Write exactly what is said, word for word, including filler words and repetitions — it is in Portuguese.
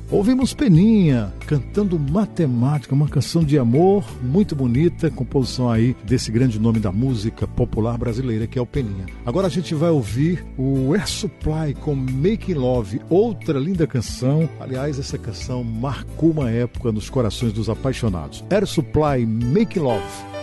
Ouvimos Peninha cantando Matemática, uma canção de amor muito bonita, composição aí desse grande nome da música popular brasileira que é o Peninha. Agora a gente vai ouvir o Air Supply com Making Love, outra linda canção. Aliás, essa canção marcou uma época nos corações dos apaixonados. Air Supply, Making Love.